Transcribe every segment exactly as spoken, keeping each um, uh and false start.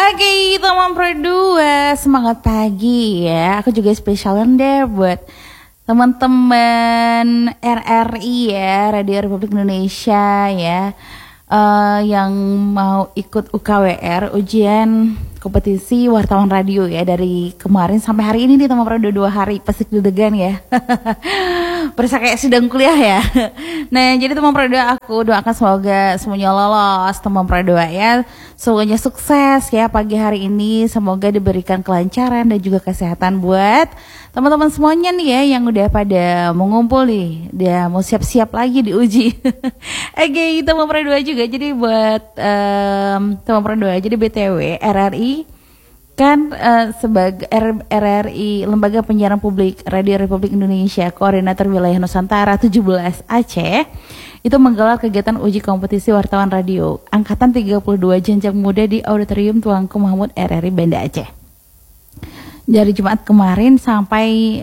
Oke, teman berdua, semangat pagi ya. Aku juga spesialan deh buat teman-teman R R I ya, Radio Republik Indonesia ya, uh, yang mau ikut U K W R, ujian kompetisi wartawan radio ya, dari kemarin sampai hari ini nih teman berdua, dua hari pasti deg-degan ya. Berasa kayak sedang kuliah ya. Nah, jadi teman berdua, aku doakan semoga semuanya lolos teman berdua ya. Semoga sukses ya pagi hari ini. Semoga diberikan kelancaran dan juga kesehatan buat teman-teman semuanya nih ya, yang udah pada mengumpul nih, dia mau siap-siap lagi diuji. Oke, teman berdua juga. Jadi buat um, teman berdua, jadi B T W R R I kan uh, sebagai R R I, Lembaga Penyiaran Publik Radio Republik Indonesia, Koordinator Wilayah Nusantara tujuh belas Aceh, itu menggelar kegiatan uji kompetisi wartawan radio angkatan tiga puluh dua jenjang muda di Auditorium Tuanku Mahmud R R I Banda Aceh. Dari Jumat kemarin sampai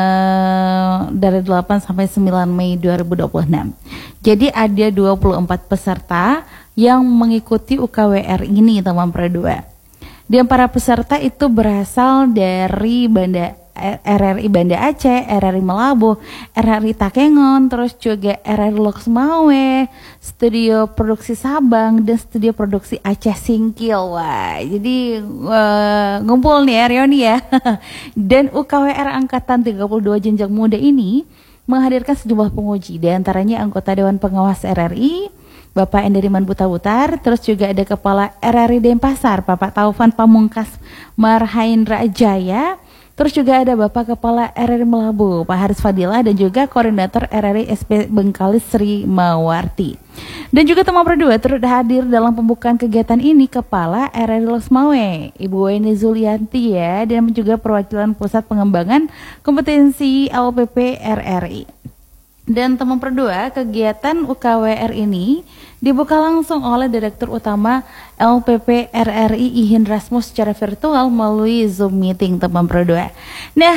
uh, dari delapan sampai sembilan Mei dua ribu dua puluh enam. Jadi ada dua puluh empat peserta yang mengikuti U K W R ini teman berdua. Dan para peserta itu berasal dari Banda R R I Banda Aceh, R R I Melabu, R R I Takengon, terus juga R R I Loksmawe, Studio Produksi Sabang, dan Studio Produksi Aceh Singkil. Wah, jadi uh, ngumpul nih ya, Rioni ya. Dan U K W R Angkatan tiga puluh dua Jenjang Muda ini menghadirkan sejumlah penguji, di antaranya anggota Dewan Pengawas R R I, Bapak Enderiman Buta-Butar, terus juga ada Kepala R R I Denpasar, Bapak Taufan Pamungkas Marhaindra Jaya, terus juga ada Bapak Kepala R R I Melabu, Pak Haris Fadilah, dan juga Koordinator R R I S P Bengkalis Sri Mawarti. Dan juga teman berdua turut hadir dalam pembukaan kegiatan ini Kepala R R I Loksmawe, Ibu Weni Zulianti ya, dan juga perwakilan Pusat Pengembangan Kompetensi L P P R R I. Dan teman berdua, kegiatan U K W R ini dibuka langsung oleh Direktur Utama L P P R R I Ihin Rasmus secara virtual melalui Zoom meeting teman berdua. Nah,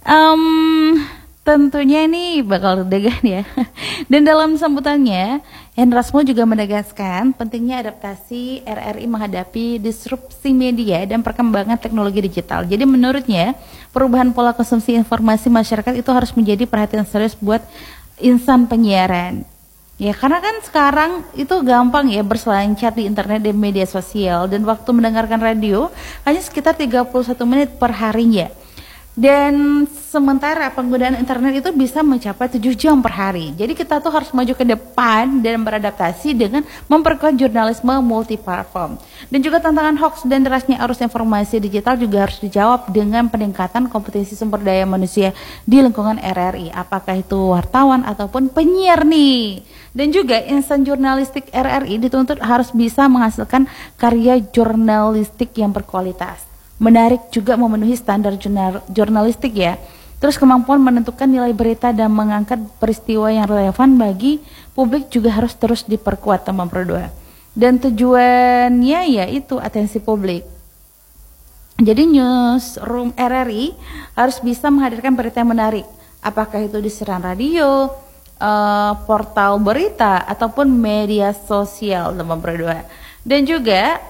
um, tentunya ini bakal deg-degan ya. Dan dalam sambutannya, Ihin Rasmus juga menegaskan pentingnya adaptasi R R I menghadapi disrupsi media dan perkembangan teknologi digital. Jadi menurutnya, perubahan pola konsumsi informasi masyarakat itu harus menjadi perhatian serius buat insan penyiaran. Ya, karena kan sekarang itu gampang ya berselancar di internet dan media sosial, dan waktu mendengarkan radio hanya sekitar tiga puluh satu menit per harinya. Dan sementara penggunaan internet itu bisa mencapai tujuh jam per hari. Jadi kita tuh harus maju ke depan dan beradaptasi dengan memperkuat jurnalisme multiplatform. Dan juga tantangan hoax dan derasnya arus informasi digital juga harus dijawab dengan peningkatan kompetensi sumber daya manusia di lingkungan R R I. Apakah itu wartawan ataupun penyiar nih. Dan juga insan jurnalistik R R I dituntut harus bisa menghasilkan karya jurnalistik yang berkualitas, menarik, juga memenuhi standar jurnal, jurnalistik ya. Terus kemampuan menentukan nilai berita dan mengangkat peristiwa yang relevan bagi publik juga harus terus diperkuat teman berdua. Dan tujuannya yaitu atensi publik. Jadi newsroom R R I harus bisa menghadirkan berita yang menarik, apakah itu di siaran radio, uh, portal berita, ataupun media sosial teman berdua. Dan juga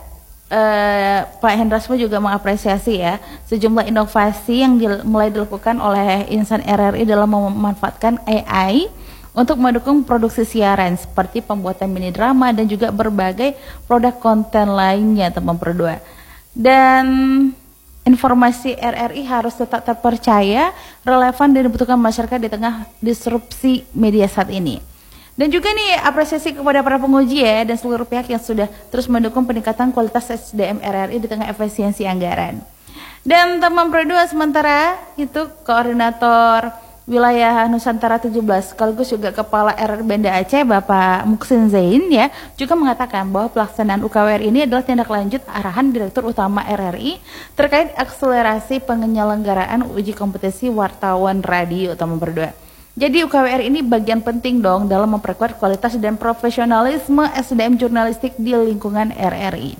Uh, Pak Hendrasmo juga mengapresiasi ya sejumlah inovasi yang dil- mulai dilakukan oleh insan R R I dalam memanfaatkan A I untuk mendukung produksi siaran seperti pembuatan mini drama dan juga berbagai produk konten lainnya teman berdua. Dan informasi R R I harus tetap terpercaya, relevan, dan dibutuhkan masyarakat di tengah disrupsi media saat ini. Dan juga nih apresiasi kepada para penguji ya dan seluruh pihak yang sudah terus mendukung peningkatan kualitas S D M R R I di tengah efisiensi anggaran. Dan teman berdua, sementara itu Koordinator Wilayah Nusantara tujuh belas sekaligus juga Kepala R R I Banda Aceh Bapak Muksin Zain ya juga mengatakan bahwa pelaksanaan U K W R ini adalah tindak lanjut arahan Direktur Utama R R I terkait akselerasi penyelenggaraan uji kompetisi wartawan radio teman berdua. Jadi U K W R ini bagian penting dong dalam memperkuat kualitas dan profesionalisme S D M jurnalistik di lingkungan R R I.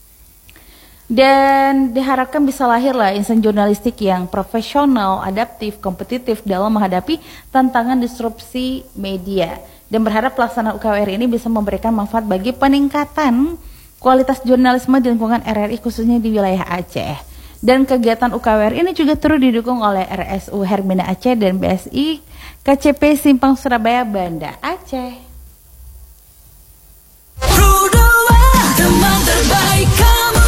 Dan diharapkan bisa lahir lah insan jurnalistik yang profesional, adaptif, kompetitif dalam menghadapi tantangan disrupsi media. Dan berharap pelaksanaan U K W R ini bisa memberikan manfaat bagi peningkatan kualitas jurnalisme di lingkungan R R I khususnya di wilayah Aceh. Dan kegiatan U K W R ini juga turut didukung oleh R S U Hermina Aceh dan B S I K C P Simpang Surabaya Banda Aceh. Teman terbaik kamu.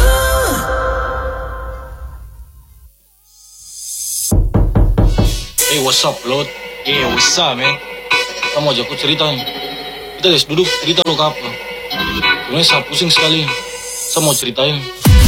Hey, what's up, Lord? Yeah, what's up, man? Kamu ajak aku cerita nih. Kita guys duduk cerita lo ke apa? Sebenarnya saya pusing sekali. Saya mau ceritain.